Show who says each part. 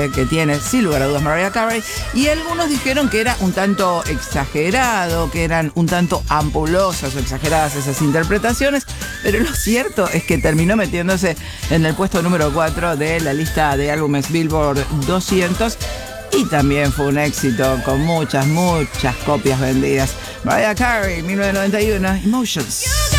Speaker 1: fuerte que tiene, sin lugar a dudas, Mariah Carey. Y algunos dijeron que era un tanto exagerado, que eran un tanto ampulosas o exageradas esas interpretaciones, pero lo cierto es que terminó metiéndose en el puesto número 4 de la lista de álbumes Billboard 200 y también fue un éxito con muchas copias vendidas. Mariah Carey, 1991, Emotions.